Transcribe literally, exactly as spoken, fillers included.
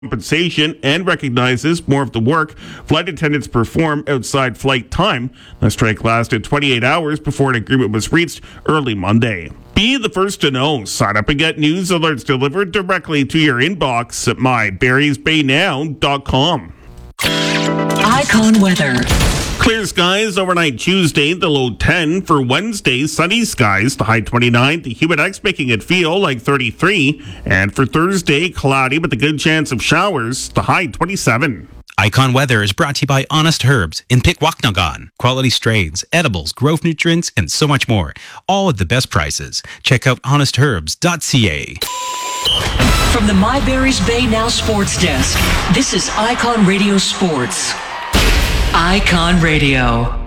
compensation and recognizes more of the work flight attendants perform outside flight time. The strike lasted twenty-eight hours before an agreement was reached early Monday. Be the first to know. Sign up and get news alerts delivered directly to your inbox at my berries bay now dot com. Icon weather. Clear skies overnight Tuesday, the low ten. For Wednesday, sunny skies, the high twenty-nine. The Humidex making it feel like thirty-three. And for Thursday, cloudy with a good chance of showers, the high twenty-seven. Icon Weather is brought to you by Honest Herbs in Pikwaknagan. Quality strains, edibles, growth nutrients, and so much more. All at the best prices. Check out honest herbs dot c a. From the My Berries Bay Now Sports Desk, this is Icon Radio Sports. Icon Radio.